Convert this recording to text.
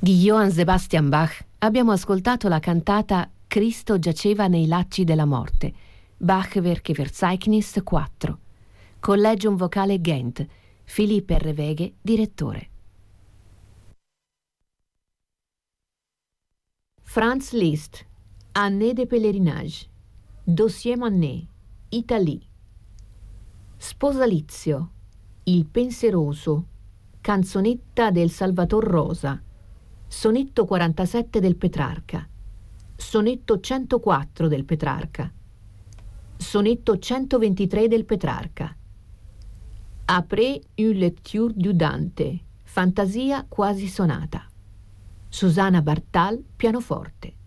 Di Johann Sebastian Bach abbiamo ascoltato la cantata Cristo giaceva nei lacci della morte, Bachwerke Verzeichnis 4, Collegium Vocale Ghent, Philippe Reveghe, direttore. Franz Liszt, Année de pèlerinage, Dossier Mannet, Italie. Sposalizio, Il pensieroso, canzonetta del Salvator Rosa, sonetto 47 del Petrarca, sonetto 104 del Petrarca, sonetto 123 del Petrarca. Après une lecture du Dante, fantasia quasi sonata. Susanna Bartal, pianoforte.